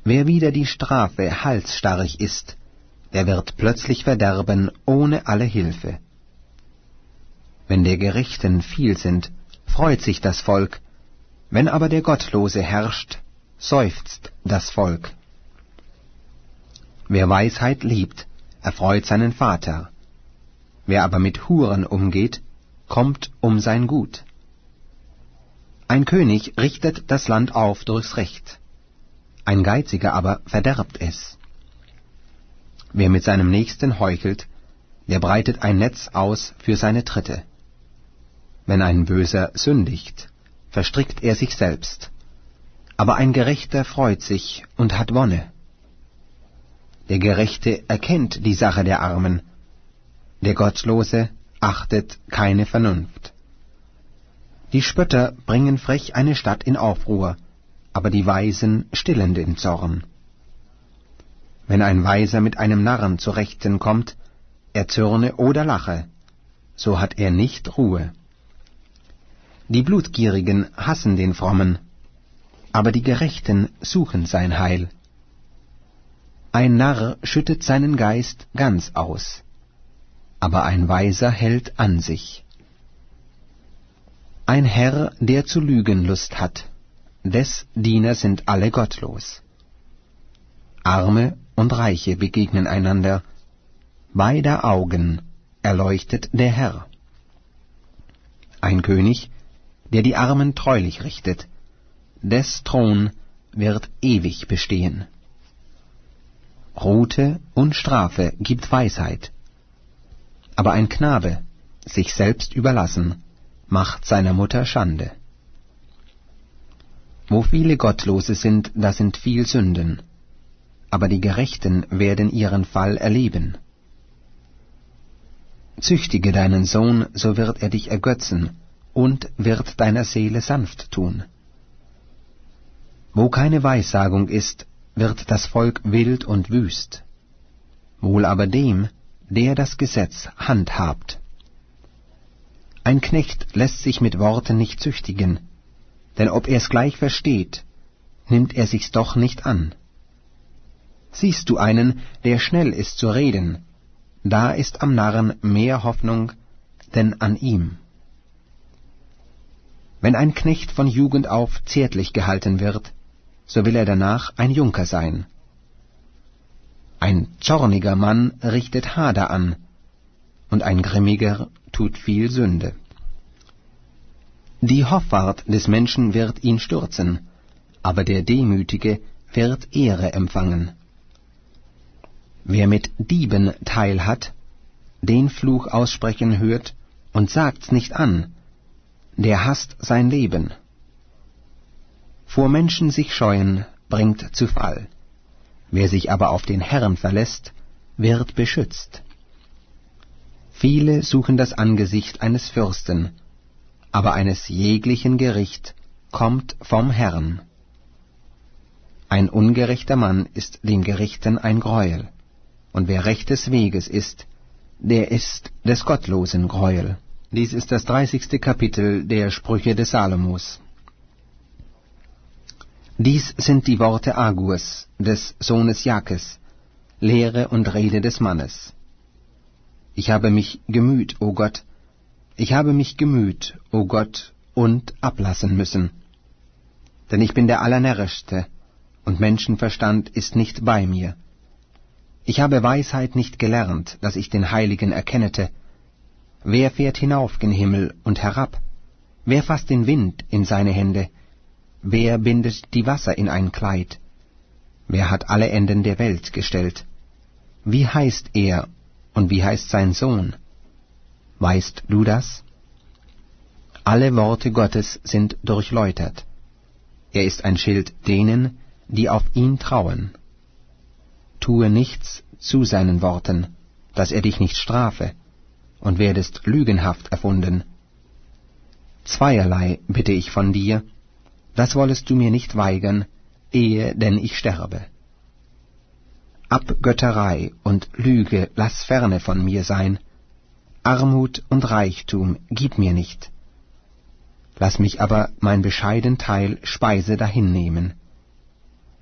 Wer wider die Strafe halsstarrig ist, der wird plötzlich verderben ohne alle Hilfe. Wenn der Gerechten viel sind, freut sich das Volk, wenn aber der Gottlose herrscht, seufzt das Volk. Wer Weisheit liebt, erfreut seinen Vater. Wer aber mit Huren umgeht, kommt um sein Gut. Ein König richtet das Land auf durchs Recht, ein Geiziger aber verderbt es. Wer mit seinem Nächsten heuchelt, der breitet ein Netz aus für seine Tritte. Wenn ein Böser sündigt, verstrickt er sich selbst, aber ein Gerechter freut sich und hat Wonne. Der Gerechte erkennt die Sache der Armen, der Gottlose achtet keine Vernunft. Die Spötter bringen frech eine Stadt in Aufruhr, aber die Weisen stillen den Zorn. Wenn ein Weiser mit einem Narren zu Rechten kommt, er zürne oder lache, so hat er nicht Ruhe. Die Blutgierigen hassen den Frommen, aber die Gerechten suchen sein Heil. Ein Narr schüttet seinen Geist ganz aus, aber ein Weiser hält an sich. Ein Herr, der zu lügen Lust hat, des Diener sind alle gottlos. Arme und Reiche begegnen einander, beider Augen erleuchtet der Herr. Ein König, der die Armen treulich richtet, des Thron wird ewig bestehen. Rute und Strafe gibt Weisheit, aber ein Knabe, sich selbst überlassen, macht seiner Mutter Schande. Wo viele Gottlose sind, da sind viel Sünden, aber die Gerechten werden ihren Fall erleben. Züchtige deinen Sohn, so wird er dich ergötzen und wird deiner Seele sanft tun. Wo keine Weissagung ist, wird das Volk wild und wüst, wohl aber dem, der das Gesetz handhabt. Ein Knecht lässt sich mit Worten nicht züchtigen, denn ob er's gleich versteht, nimmt er sich's doch nicht an. Siehst du einen, der schnell ist zu reden, da ist am Narren mehr Hoffnung denn an ihm. Wenn ein Knecht von Jugend auf zärtlich gehalten wird, so will er danach ein Junker sein. Ein zorniger Mann richtet Hader an, und ein Grimmiger tut viel Sünde. Die Hoffart des Menschen wird ihn stürzen, aber der Demütige wird Ehre empfangen. Wer mit Dieben Teil hat, den Fluch aussprechen hört und sagt's nicht an, der hasst sein Leben. Vor Menschen sich scheuen, bringt zu Fall. Wer sich aber auf den Herrn verlässt, wird beschützt. Viele suchen das Angesicht eines Fürsten, aber eines jeglichen Gericht kommt vom Herrn. Ein ungerechter Mann ist dem Gerechten ein Greuel, und wer rechtes Weges ist, der ist des Gottlosen Greuel. Dies ist das 30. Kapitel der Sprüche des Salomos. Dies sind die Worte Agurs, des Sohnes Jakes, Lehre und Rede des Mannes. Ich habe mich gemüht, o Gott, ich habe mich gemüht, o Gott, und ablassen müssen. Denn ich bin der Allernärrischste, und Menschenverstand ist nicht bei mir. Ich habe Weisheit nicht gelernt, dass ich den Heiligen erkennete. Wer fährt hinauf gen Himmel und herab? Wer fasst den Wind in seine Hände? Wer bindet die Wasser in ein Kleid? Wer hat alle Enden der Welt gestellt? Wie heißt er und wie heißt sein Sohn? Weißt du das? Alle Worte Gottes sind durchläutert. Er ist ein Schild denen, die auf ihn trauen. Tue nichts zu seinen Worten, dass er dich nicht strafe, und werdest lügenhaft erfunden. Zweierlei bitte ich von dir, das wollest du mir nicht weigern, ehe denn ich sterbe. Abgötterei und Lüge lass ferne von mir sein, Armut und Reichtum gib mir nicht. Lass mich aber mein bescheiden Teil Speise dahinnehmen,